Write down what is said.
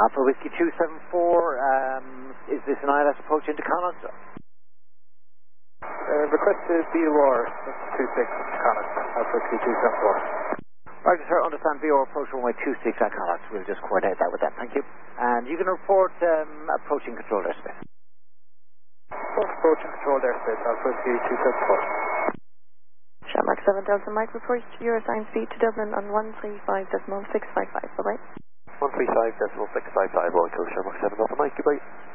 Alpha Whiskey 274, is this an ILS approach into Connacht? Request to BOR 26 Connacht, Alpha Whiskey 274. Right, sir, understand BOR approach runway 26 at Connacht. We'll just coordinate that with them, thank you. And you can report approaching control airspace. Approaching control airspace, Alpha Whiskey 274. Shamrock 7 Delta Mike, report to your assigned speed to Dublin on 135.655, bye-bye. 135.655, Royal Coast, Shamrock 7 Delta Mike, goodbye.